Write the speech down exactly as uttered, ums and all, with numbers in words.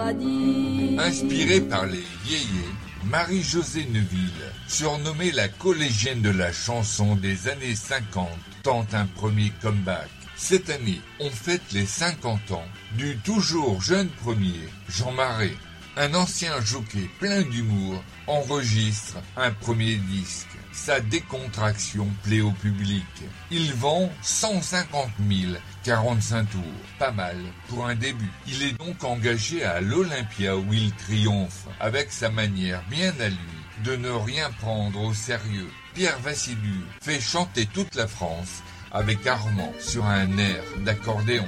paradis. Inspirée par les vieillets, Marie-Josée Neuville, surnommée la collégienne de la chanson des années cinquante, tente un premier comeback. Cette année, on fête les cinquante ans du toujours jeune premier, Jean Marais. Un ancien jockey plein d'humour enregistre un premier disque. Sa décontraction plaît au public. Il vend cent cinquante mille quarante-cinq tours, pas mal pour un début. Il est donc engagé à l'Olympia où il triomphe, avec sa manière bien à lui de ne rien prendre au sérieux. Pierre Vassilu fait chanter toute la France avec Armand sur un air d'accordéon.